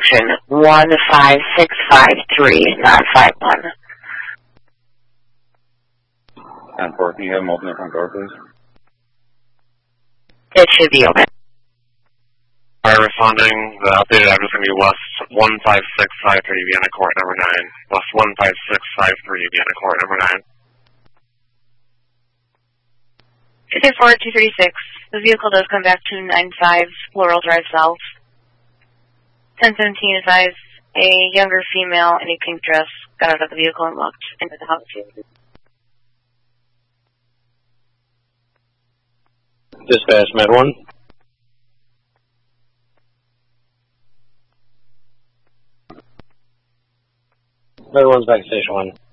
extension 15653, not 51. And 4, can you have them open the front door, please? It should be open. Fire responding, the updated address is going to be West 15653, Vienna Court, number 9. West 15653, Vienna Court, number 9. 234-236. The vehicle does come back to 95 Laurel Drive South. 1017 advised a younger female in a pink dress got out of the vehicle and walked into the house. Dispatch, Med 1. Med 1's back to Station 1.